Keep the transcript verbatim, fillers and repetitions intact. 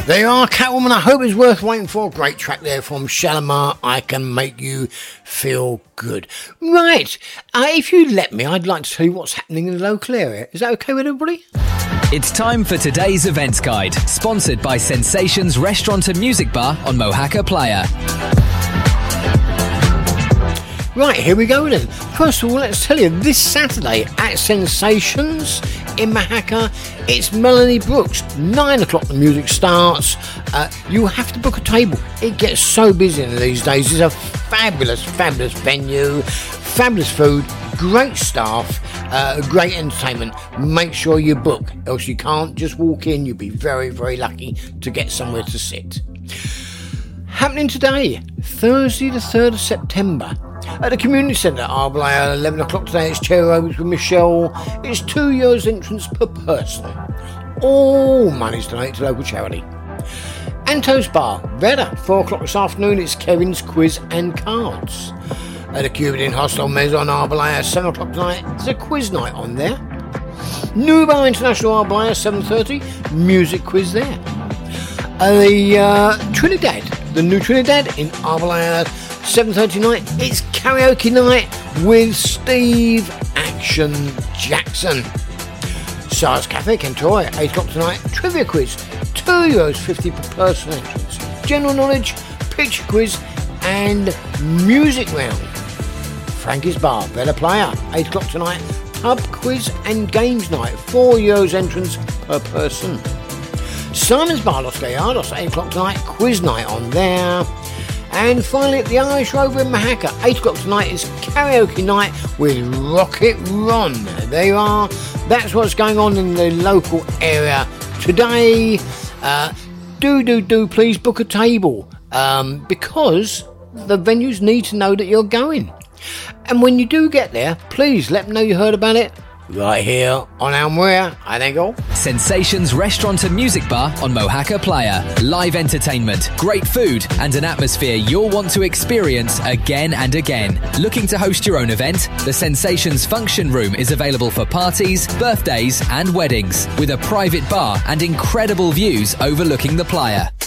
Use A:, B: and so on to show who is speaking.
A: There you are, Catwoman. I hope it's worth waiting for. A great track there from Shalimar. I Can Make You Feel Good. Right, uh, if you let me, I'd like to tell you what's happening in the local area. Is that okay with everybody?
B: It's time for today's events guide, sponsored by Sensations Restaurant and Music Bar on Mohaca Playa.
A: Right, here we go then. First of all, let's tell you, this Saturday at Sensations in Mohaca, it's Melanie Brooks. Nine o'clock the music starts. Uh, you have to book a table. It gets so busy in these days. It's a fabulous, fabulous venue, fabulous food, great staff, uh, great entertainment. Make sure you book, else you can't just walk in. You'll be very, very lucky to get somewhere to sit. Happening today, Thursday the third of September, at the Community Centre at Arblay at eleven o'clock today. It's Cherry Aerobics with Michelle. It's two euros entrance per person. All money's donated to local charity. Anto's Bar, Veda, four o'clock this afternoon. It's Kevin's Quiz and Cards. At the Cuban Hostel Maison Arblay at seven o'clock tonight. There's a quiz night on there. Nubar International Arblay at seven thirty. Music quiz there. At the uh, Trinidad, the new Trinidad in Arblay at seven thirty night, it's karaoke night with Steve Action Jackson. Sarah's Cafe, Kentoy, eight o'clock tonight, trivia quiz, two euros fifty per person entrance. General knowledge, picture quiz and music round. Frankie's Bar, Bella Playa, eight o'clock tonight, pub quiz and games night, four euros entrance per person. Simon's Bar, Los Gallardos, eight o'clock tonight, quiz night on there. And finally at the Irish Rover in Mohaca, eight o'clock tonight is karaoke night with Rocket Ron. There you are. That's what's going on in the local area today. Uh, do, do, do please book a table um, because the venues need to know that you're going. And when you do get there, please let them know you heard about it right here on Almuria. I think all.
B: Sensations Restaurant and Music Bar on Mohaca Playa. Live entertainment, great food, and an atmosphere you'll want to experience again and again. Looking to host your own event? The Sensations Function Room is available for parties, birthdays, and weddings, with a private bar and incredible views overlooking the playa.